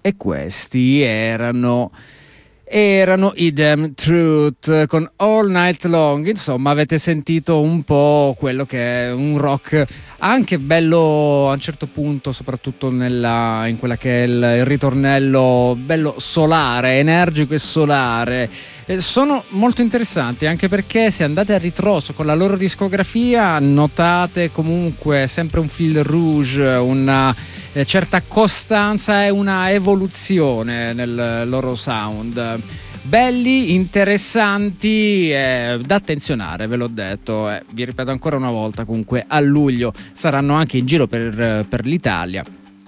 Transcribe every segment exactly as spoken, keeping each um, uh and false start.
E questi erano erano i Damn Truth con All Night Long. Insomma, avete sentito un po' quello che è un rock anche bello a un certo punto, soprattutto nella, in quella che è il, il ritornello bello solare, energico e solare. Eh, sono molto interessanti, anche perché se andate a ritroso con la loro discografia notate comunque sempre un fil rouge, una eh, certa costanza e una evoluzione nel loro sound. Belli, interessanti, eh, da attenzionare, ve l'ho detto, eh, vi ripeto ancora una volta, comunque a luglio saranno anche in giro per, per l'Italia,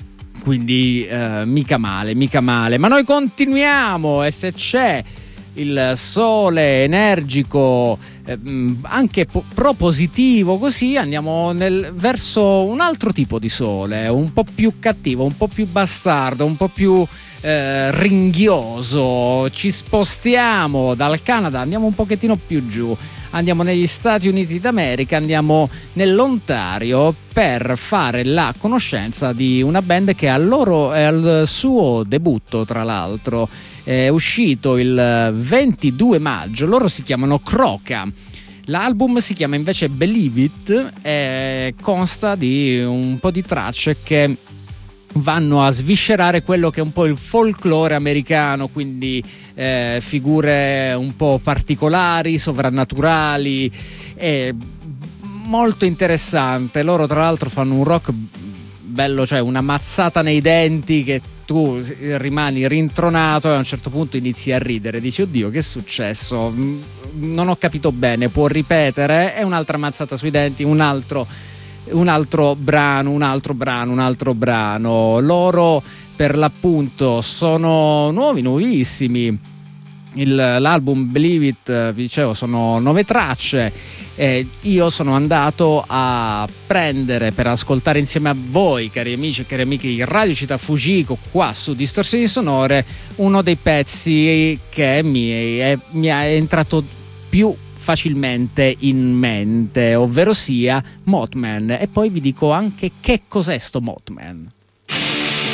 quindi eh, mica male, mica male. Ma noi continuiamo, e se c'è il sole energico, eh, anche po- propositivo, così andiamo nel, verso un altro tipo di sole, un po' più cattivo, un po' più bastardo, un po' più eh, ringhioso. Ci spostiamo dal Canada, andiamo un pochettino più giù, andiamo negli Stati Uniti d'America, andiamo nell'Ontario per fare la conoscenza di una band che al loro è al suo debutto, tra l'altro è uscito il ventidue maggio. Loro si chiamano Croca. L'album si chiama invece Believe It e consta di un po' di tracce che vanno a sviscerare quello che è un po' il folklore americano, quindi eh, figure un po' particolari, sovrannaturali, è molto interessante. Loro tra l'altro fanno un rock bello, cioè una mazzata nei denti che tu rimani rintronato e a un certo punto inizi a ridere, dici oddio che è successo, non ho capito bene, può ripetere? E un'altra mazzata sui denti, un altro un altro brano, un altro brano, un altro brano. Loro per l'appunto sono nuovi, nuovissimi. Il, l'album Believe It, vi dicevo, sono nove tracce. Eh, io sono andato a prendere per ascoltare insieme a voi, cari amici e cari amiche di Radio Città Fujiko, qua su Distorsioni Sonore, uno dei pezzi che mi è, mi è entrato più facilmente in mente, ovvero sia Mothman. E poi vi dico anche che cos'è sto Mothman.